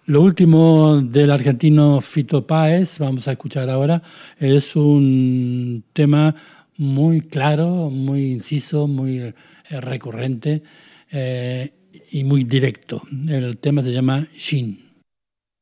Lo último del argentino Fito Páez, vamos a escuchar ahora, es un tema muy claro, muy inciso, muy recurrente y muy directo. El tema se llama Shin.